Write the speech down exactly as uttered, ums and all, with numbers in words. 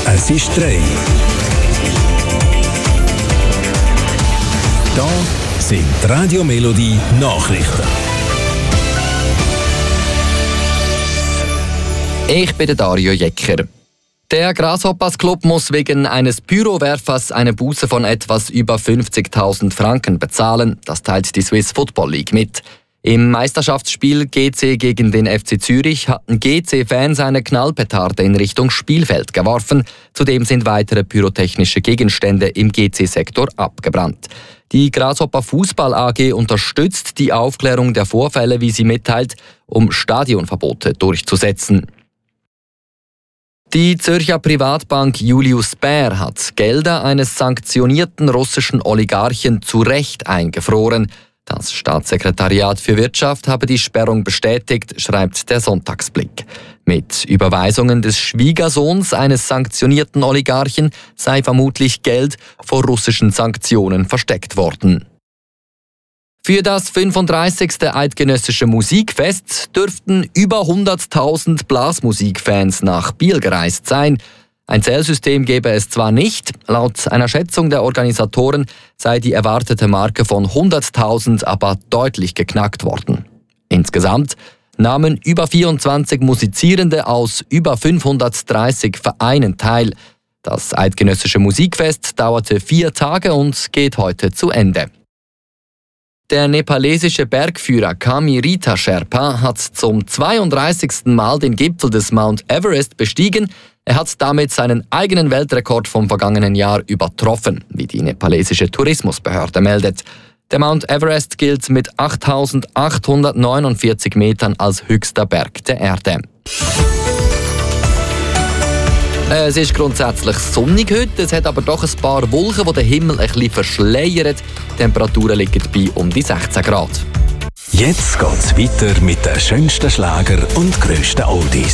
Es ist drei. Da sind die Radio Melodie Nachrichten. Ich bin der Dario Jecker. Der Grasshoppers Club muss wegen eines Pyrowerfers eine Buße von etwas über fünfzigtausend Franken bezahlen. Das teilt die Swiss Football League mit. Im Meisterschaftsspiel G C gegen den F C Zürich hatten G C-Fans eine Knallpetarde in Richtung Spielfeld geworfen. Zudem sind weitere pyrotechnische Gegenstände im G C-Sektor abgebrannt. Die Grasshopper Fußball A G unterstützt die Aufklärung der Vorfälle, wie sie mitteilt, um Stadionverbote durchzusetzen. Die Zürcher Privatbank Julius Baer hat Gelder eines sanktionierten russischen Oligarchen zu Recht eingefroren. Das Staatssekretariat für Wirtschaft habe die Sperrung bestätigt, schreibt der Sonntagsblick. Mit Überweisungen des Schwiegersohns eines sanktionierten Oligarchen sei vermutlich Geld vor russischen Sanktionen versteckt worden. Für das fünfunddreißigste Eidgenössische Musikfest dürften über hunderttausend Blasmusikfans nach Biel gereist sein. Ein Zählsystem gäbe es zwar nicht, laut einer Schätzung der Organisatoren sei die erwartete Marke von hunderttausend aber deutlich geknackt worden. Insgesamt nahmen über vierundzwanzig Musizierende aus über fünfhundertdreißig Vereinen teil. Das Eidgenössische Musikfest dauerte vier Tage und geht heute zu Ende. Der nepalesische Bergführer Kami Rita Sherpa hat zum zweiunddreißigsten Mal den Gipfel des Mount Everest bestiegen. Er hat damit seinen eigenen Weltrekord vom vergangenen Jahr übertroffen, wie die nepalesische Tourismusbehörde meldet. Der Mount Everest gilt mit achttausendachthundertneunundvierzig Metern als höchster Berg der Erde. Es ist grundsätzlich sonnig heute, es hat aber doch ein paar Wolken, die den Himmel ein bisschen verschleiern. Die Temperaturen liegen bei um die sechzehn Grad. Jetzt geht's weiter mit den schönsten Schlager und grössten Oldies.